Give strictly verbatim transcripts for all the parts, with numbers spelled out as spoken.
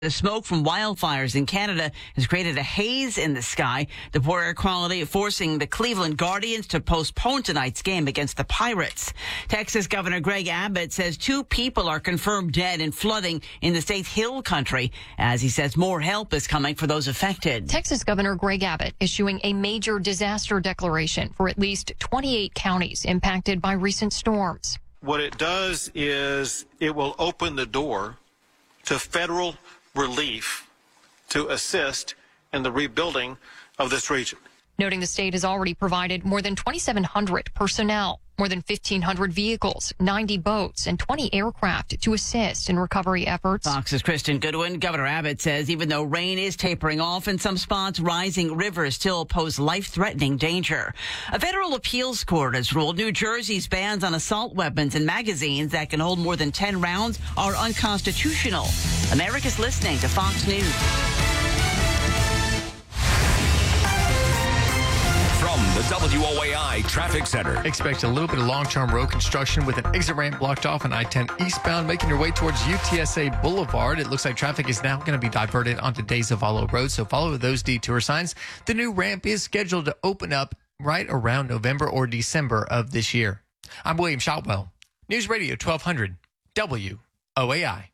The smoke from wildfires in Canada has created a haze in the sky. The poor air quality forcing the Cleveland Guardians to postpone tonight's game against the Pirates. Texas Governor Greg Abbott says two people are confirmed dead in flooding in the state's hill country, as he says more help is coming for those affected. Texas Governor Greg Abbott issuing a major disaster declaration for at least twenty-eight counties impacted by recent storms. What it does is it will open the door to federal relief to assist in the rebuilding of this region. Noting the state has already provided more than twenty-seven hundred personnel, more than fifteen hundred vehicles, ninety boats, and twenty aircraft to assist in recovery efforts. Fox's Kristen Goodwin. Governor Abbott says even though rain is tapering off in some spots, rising rivers still pose life-threatening danger. A federal appeals court has ruled New Jersey's bans on assault weapons and magazines that can hold more than ten rounds are unconstitutional. America's listening to Fox News. From the W O A I Traffic Center. Expect a little bit of long-term road construction with an exit ramp blocked off on I ten eastbound, making your way towards U T S A Boulevard. It looks like traffic is now going to be diverted onto De Zavallo Road, so follow those detour signs. The new ramp is scheduled to open up right around November or December of this year. I'm William Shotwell, News Radio twelve hundred W O A I.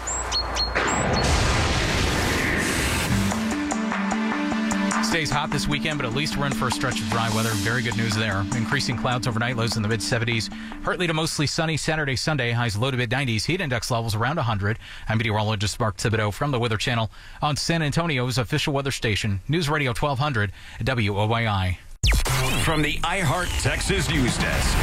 Stays hot this weekend, but at least we're in for a stretch of dry weather. Very good news there. Increasing clouds overnight, lows in the mid seventies. Partly to mostly sunny Saturday, Sunday, highs low to mid nineties. Heat index levels around one hundred. I'm meteorologist Mark Thibodeau from the Weather Channel on San Antonio's official weather station, News Radio twelve hundred W O A I. From the iHeart Texas News Desk.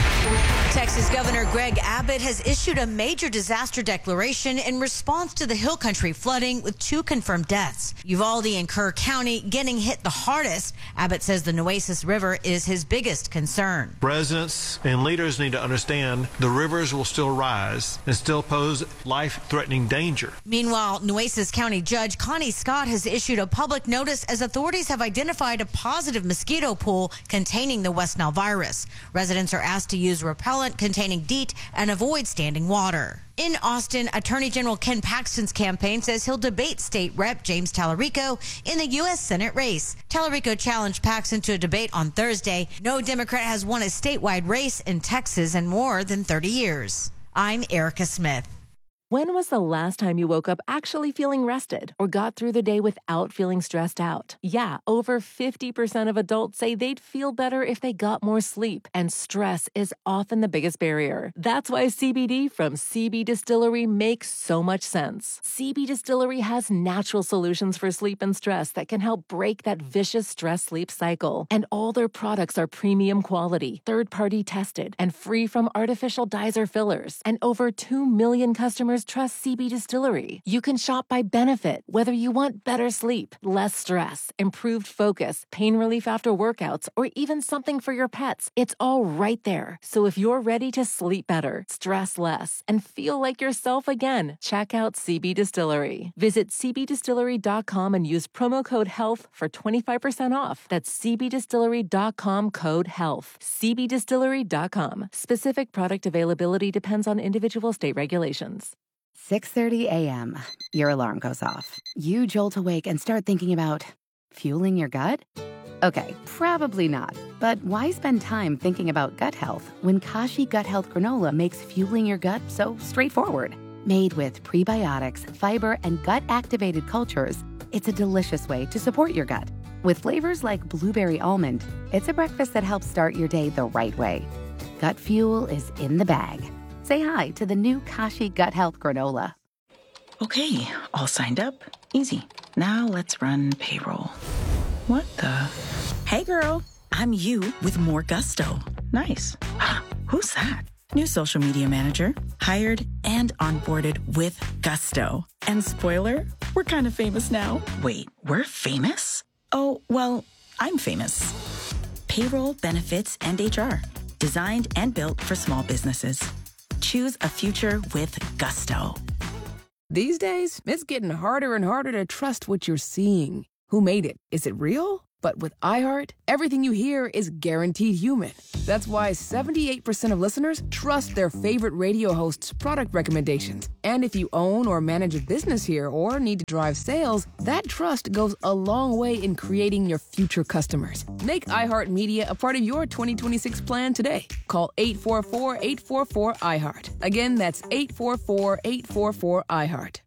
Texas Governor Greg Abbott has issued a major disaster declaration in response to the Hill Country flooding with two confirmed deaths. Uvalde and Kerr County getting hit the hardest. Abbott says the Nueces River is his biggest concern. Residents and leaders need to understand the rivers will still rise and still pose life-threatening danger. Meanwhile, Nueces County Judge Connie Scott has issued a public notice as authorities have identified a positive mosquito pool containing the West Nile virus. Residents are asked to use repellent containing DEET and avoid standing water. In Austin, Attorney General Ken Paxton's campaign says he'll debate State Rep James Tallarico in the U S Senate race. Tallarico challenged Paxton to a debate on Thursday. No Democrat has won a statewide race in Texas in more than thirty years. I'm Erica Smith. When was the last time you woke up actually feeling rested or got through the day without feeling stressed out? Yeah, over fifty percent of adults say they'd feel better if they got more sleep, and stress is often the biggest barrier. That's why C B D from C B Distillery makes so much sense. C B Distillery has natural solutions for sleep and stress that can help break that vicious stress-sleep cycle. And all their products are premium quality, third-party tested, and free from artificial dyes or fillers. And over two million customers trust C B Distillery. You can shop by benefit, whether you want better sleep, less stress, improved focus, pain relief after workouts, or even something for your pets. It's all right there. So if you're ready to sleep better, stress less, and feel like yourself again, check out C B Distillery. Visit c b distillery dot com and use promo code HEALTH for twenty-five percent off. That's c b distillery dot com code HEALTH. c b distillery dot com. Specific product availability depends on individual state regulations. six thirty a.m. Your alarm goes off. You jolt awake and start thinking about fueling your gut? Okay, probably not. But why spend time thinking about gut health when Kashi Gut Health Granola makes fueling your gut so straightforward? Made with prebiotics, fiber, and gut-activated cultures, it's a delicious way to support your gut. With flavors like blueberry almond, it's a breakfast that helps start your day the right way. Gut fuel is in the bag. Say hi to the new Kashi Gut Health Granola. Okay, all signed up. Easy. Now let's run payroll. What the? Hey girl, I'm you with more gusto. Nice. Who's that? New social media manager. Hired and onboarded with gusto. And spoiler, we're kind of famous now. Wait, we're famous? Oh, well, I'm famous. Payroll, benefits, and H R. Designed and built for small businesses. Choose a future with gusto. These days, it's getting harder and harder to trust what you're seeing. Who made it? Is it real? But with iHeart, everything you hear is guaranteed human. That's why seventy-eight percent of listeners trust their favorite radio host's product recommendations. And if you own or manage a business here or need to drive sales, that trust goes a long way in creating your future customers. Make iHeartMedia a part of your twenty twenty-six plan today. Call eight four four, eight four four, iHeart. Again, that's eight four four, eight four four, iHeart.